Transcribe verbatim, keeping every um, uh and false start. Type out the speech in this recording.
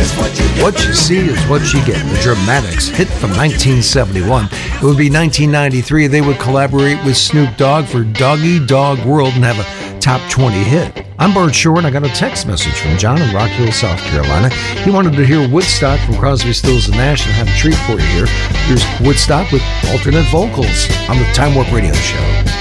What You See Is What You Get, the Dramatics, hit from nineteen seventy-one. It would be nineteen ninety-three. They would collaborate with Snoop Dogg for Doggy Dog World and have a top twenty hit. I'm Bart Shore, and I got a text message from John in Rock Hill, South Carolina. He wanted to hear Woodstock from Crosby, Stills, and Nash, and have a treat for you here. Here's Woodstock with alternate vocals on the Time Warp Radio Show.